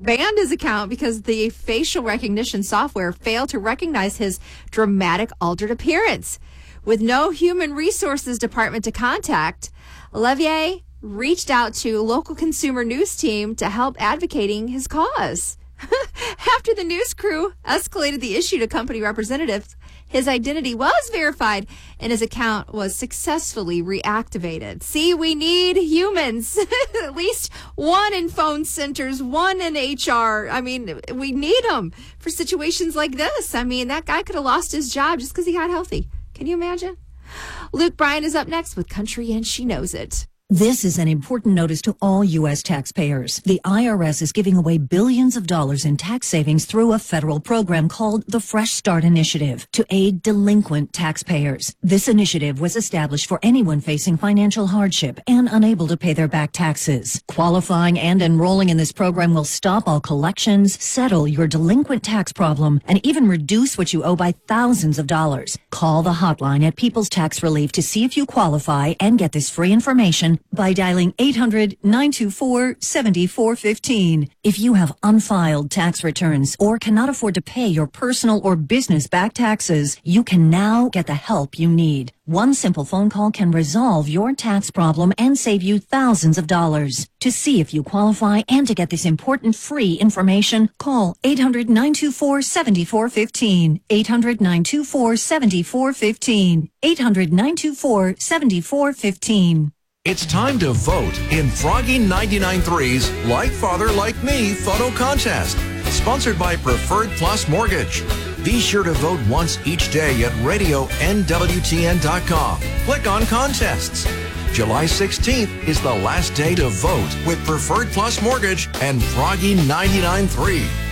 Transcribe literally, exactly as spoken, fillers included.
banned his account because the facial recognition software failed to recognize his dramatic altered appearance. With no human resources department to contact, Levier reached out to a local consumer news team to help advocating his cause. After the news crew escalated the issue to company representatives, his identity was verified and his account was successfully reactivated. See, we need humans. At least one in phone centers, one in H R. I mean, we need them for situations like this. I mean, that guy could have lost his job just because he got healthy. Can you imagine? Luke Bryan is up next with Country and She Knows It. This is an important notice to all U S taxpayers. The I R S is giving away billions of dollars in tax savings through a federal program called the Fresh Start Initiative to aid delinquent taxpayers. This initiative was established for anyone facing financial hardship and unable to pay their back taxes. Qualifying and enrolling in this program will stop all collections, settle your delinquent tax problem, and even reduce what you owe by thousands of dollars. Call the hotline at People's Tax Relief to see if you qualify and get this free information by dialing eight hundred, nine two four, seven four one five. If you have unfiled tax returns or cannot afford to pay your personal or business back taxes, you can now get the help you need. One simple phone call can resolve your tax problem and save you thousands of dollars. To see if you qualify and to get this important free information, call eight hundred, nine two four, seven four one five, eight hundred, nine two four, seven four one five, eight hundred, nine two four, seven four one five. It's time to vote in Froggy ninety-nine point three's Like Father Like Me photo contest, sponsored by Preferred Plus Mortgage. Be sure to vote once each day at radio N W T N dot com. Click on contests. July sixteenth is the last day to vote with Preferred Plus Mortgage and Froggy ninety-nine point three.